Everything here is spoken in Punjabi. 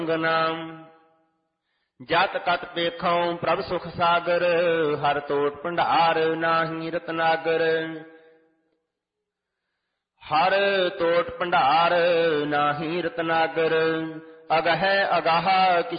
ਨਾਮ ਜਤ ਕਤ ਪੇਖਉ ਪ੍ਰਭ ਸੁਖ ਸਾਗਰ, ਹਰ ਟੋਟ ਭੰਡਾਰ ਨਾਹੀ ਰਤਨਾਗਰ। ਹਰ ਟੋਟ ਭੰਡਾਰ ਨਾਹੀ ਰਤਨਾਗਰ, ਅਗਹਿ ਅਗਾਹ